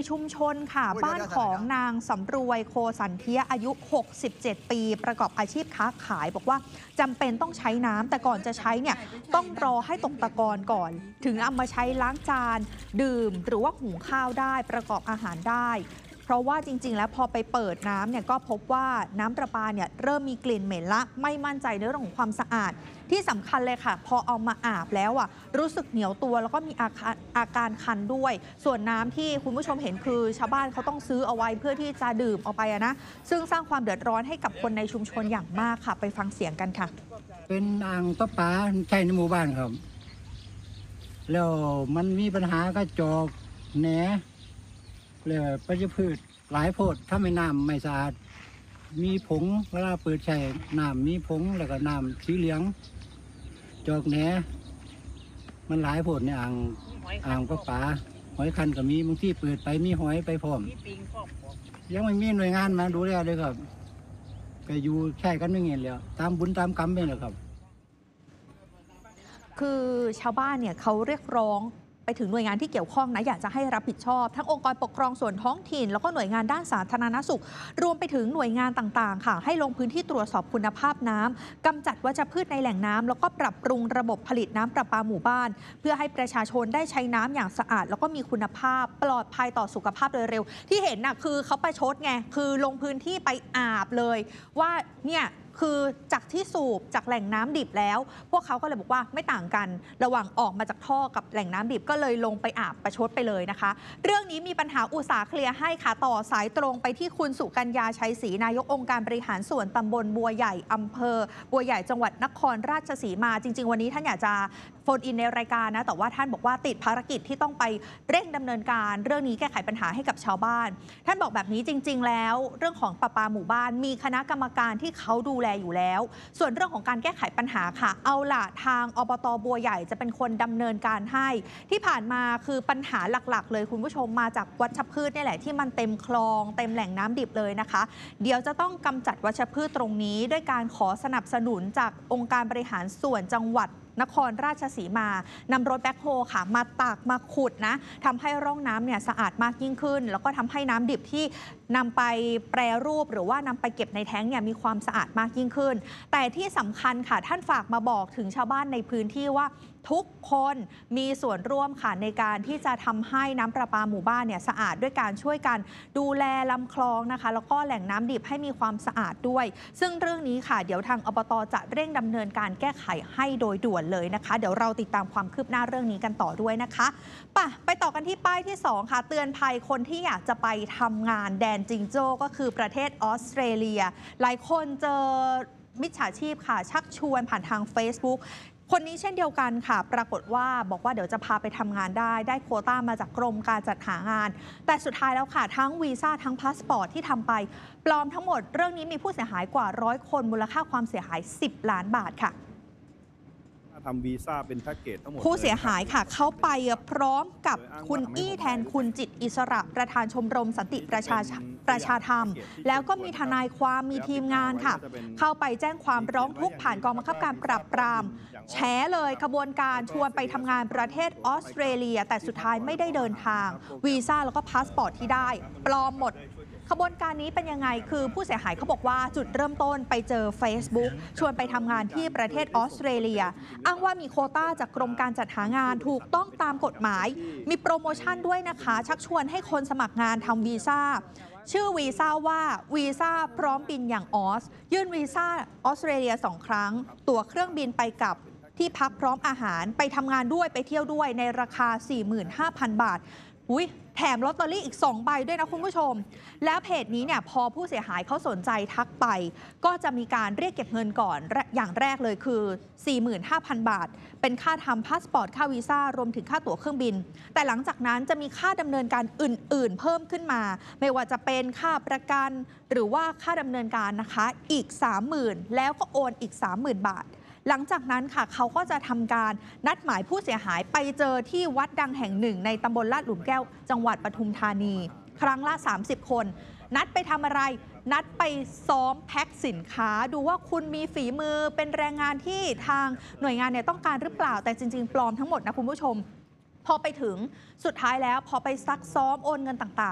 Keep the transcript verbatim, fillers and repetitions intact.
ชุมชนค่ะบ้านของนางสำรวยโคสันเทียอายุหกสิบเจ็ดปีประกอบอาชีพค้าขายบอกว่าจำเป็นต้องใช้น้ำแต่ก่อนจะใช้เนี่ยต้องรอให้ตกตะกอนก่อนถึงเอามาใช้ล้างจานดื่มหรือว่าหุงข้าวได้ประกอบอาหารได้เพราะว่าจริงๆแล้วพอไปเปิดน้ำเนี่ยก็พบว่าน้ำประปาเนี่ยเริ่มมีกลิ่นเหม็นละไม่มั่นใจในเรื่องของความสะอาดที่สำคัญเลยค่ะพอเอามาอาบแล้วอ่ะรู้สึกเหนียวตัวแล้วก็มีอาการอาการคันด้วยส่วนน้ำที่คุณผู้ชมเห็นคือชาวบ้านเขาต้องซื้อเอาไว้เพื่อที่จะดื่มเอาไปนะซึ่งสร้างความเดือดร้อนให้กับคนในชุมชนอย่างมากค่ะไปฟังเสียงกันค่ะเป็นอ่างประปาใช้ในหมู่บ้านครับแล้วมันมีปัญหากระจอกแหนแล้วปัญญพืชหลายโพดถ้าไม่น้ำไม่สะอาดมีผงเวลาเปิดใช้น้ำมีผงแล้วก็น้ำสีเหลืองจอกแหนมันหลายโพดในอ่างอ่างประปาหอยคันก็มีบางที่เปิดไปมีหอยไปพร้อมยังไม่มีหน่วยงานมาดูแลเลยครับก็อยู่ใช้กันไม่เงี้ยแล้วตามบุญตามกรรมไปเลยครับคือชาวบ้านเนี่ยเขาเรียกร้องไปถึงหน่วยงานที่เกี่ยวข้องนะอยากจะให้รับผิดชอบทั้งองค์กรปกครองส่วนท้องถิ่นแล้วก็หน่วยงานด้านสาธารณสุขรวมไปถึงหน่วยงานต่างๆค่ะให้ลงพื้นที่ตรวจสอบคุณภาพน้ำกำจัดวัชพืชในแหล่งน้ำแล้วก็ปรับปรุงระบบผลิตน้ำประปาหมู่บ้านเพื่อให้ประชาชนได้ใช้น้ำอย่างสะอาดแล้วก็มีคุณภาพปลอดภัยต่อสุขภาพโดยเร็วที่เห็นน่ะคือเขาประชดไงคือลงพื้นที่ไปอาบเลยว่าเนี่ยคือจากที่สูบจากแหล่งน้ำดิบแล้วพวกเขาก็เลยบอกว่าไม่ต่างกันระหว่างออกมาจากท่อกับแหล่งน้ำดิบก็เลยลงไปอาบประชดไปเลยนะคะเรื่องนี้มีปัญหาอุตสาหเคลียร์ให้ค่ะต่อสายตรงไปที่คุณสุกัญญาชัยศรีนายกองค์การบริหารส่วนตำบลบัวใหญ่อำเภอบัวใหญ่จังหวัดนครราชสีมาจริงๆวันนี้ท่านอยากจะโฟนอินในรายการนะแต่ว่าท่านบอกว่าติดภารกิจที่ต้องไปเร่งดำเนินการเรื่องนี้แก้ไขปัญหาให้กับชาวบ้านท่านบอกแบบนี้จริงๆแล้วเรื่องของประปาหมู่บ้านมีคณะกรรมการที่เขาดูแลอยู่แล้วส่วนเรื่องของการแก้ไขปัญหาค่ะเอาล่ะทางอบต.บัวใหญ่จะเป็นคนดำเนินการให้ที่ผ่านมาคือปัญหาหลักๆเลยคุณผู้ชมมาจากวัชพืชนี่แหละที่มันเต็มคลองเต็มแหล่งน้ำดิบเลยนะคะเดี๋ยวจะต้องกำจัดวัชพืชตรงนี้ด้วยการขอสนับสนุนจากองค์การบริหารส่วนจังหวัดนครราชสีมานำรถแบ็คโฮค่ะมาตักมาขุดนะทำให้ร่องน้ำเนี่ยสะอาดมากยิ่งขึ้นแล้วก็ทำให้น้ำดิบที่นำไปแปรรูปหรือว่านำไปเก็บในแท้งเนี่ยมีความสะอาดมากยิ่งขึ้นแต่ที่สำคัญค่ะท่านฝากมาบอกถึงชาวบ้านในพื้นที่ว่าทุกคนมีส่วนร่วมค่ะในการที่จะทำให้น้ำประปาหมู่บ้านเนี่ยสะอาดด้วยการช่วยกันดูแลลำคลองนะคะแล้วก็แหล่งน้ำดิบให้มีความสะอาดด้วยซึ่งเรื่องนี้ค่ะเดี๋ยวทางอบต.จะเร่งดำเนินการแก้ไขให้โดยด่วนเลยนะคะเดี๋ยวเราติดตามความคืบหน้าเรื่องนี้กันต่อด้วยนะคะป่ะไปต่อกันที่ป้ายที่สองค่ะเตือนภัยคนที่อยากจะไปทำงานแดนจิงโจ้ก็คือประเทศออสเตรเลียหลายคนเจอมิจฉาชีพค่ะชักชวนผ่านทาง Facebookคนนี้เช่นเดียวกันค่ะปรากฏว่าบอกว่าเดี๋ยวจะพาไปทำงานได้ได้โควต้ามาจากกรมการจัดหางานแต่สุดท้ายแล้วค่ะทั้งวีซ่าทั้งพาสปอร์ตที่ทำไปปลอมทั้งหมดเรื่องนี้มีผู้เสียหายกว่าร้อยคนมูลค่าความเสียหายสิบล้านบาทค่ะทำวีซ่าเป็นแพ็กเกจทั้งหมดผู้เสียหายค่ะเขาไปพร้อมกับคุณอี้แทนคุณจิตอิสระประธานชมรมสันติประชาประชาธรรมแล้วก็มีทนายความมีทีมงานค่ะเข้าไปแจ้งความร้องทุกข์ผ่านกองบังคับการปราบปรามแฉเลยขบวนการชวนไปทำงานประเทศออสเตรเลียแต่สุดท้ายไม่ได้เดินทางวีซ่าแล้วก็พาสปอร์ตที่ได้ปลอมหมดขบวนการนี้เป็นยังไงคือผู้เสียหายเขาบอกว่าจุดเริ่มต้นไปเจอ Facebook ชวนไปทำงานที่ประเทศออสเตรเลียอ้างว่ามีโควต้าจากกรมการจัดหางานถูกต้องตามกฎหมายมีโปรโมชั่นด้วยนะคะชักชวนให้คนสมัครงานทำวีซ่าชื่อวีซ่าว่าวีซ่าพร้อมบินอย่างออสยื่นวีซ่าออสเตรเลียสองครั้งตั๋วเครื่องบินไปกับที่พักพร้อมอาหารไปทำงานด้วยไปเที่ยวด้วยในราคา สี่หมื่นห้าพัน บาทอุ้ยแถมลอตเตอรี่อีกสองใบด้วยนะคุณผู้ชมแล้วเพจนี้เนี่ยพอผู้เสียหายเขาสนใจทักไปก็จะมีการเรียกเก็บเงินก่อนอย่างแรกเลยคือ สี่หมื่นห้าพัน บาทเป็นค่าทำพาสปอร์ตค่าวีซ่ารวมถึงค่าตั๋วเครื่องบินแต่หลังจากนั้นจะมีค่าดำเนินการอื่นๆเพิ่มขึ้นมาไม่ว่าจะเป็นค่าประกันหรือว่าค่าดำเนินการนะคะอีก สามหมื่น แล้วก็โอนอีก สามหมื่น บาทหลังจากนั้นค่ะเขาก็จะทำการนัดหมายผู้เสียหายไปเจอที่วัดดังแห่งหนึ่งในตำบลลาดหลุมแก้วจังหวัดปทุมธานีครั้งละสามสิบคนนัดไปทำอะไรนัดไปซ้อมแพ็คสินค้าดูว่าคุณมีฝีมือเป็นแรงงานที่ทางหน่วยงานเนี่ยต้องการหรือเปล่าแต่จริงๆปลอมทั้งหมดนะคุณผู้ชมพอไปถึงสุดท้ายแล้วพอไปซักซ้อมโอนเงินต่างๆ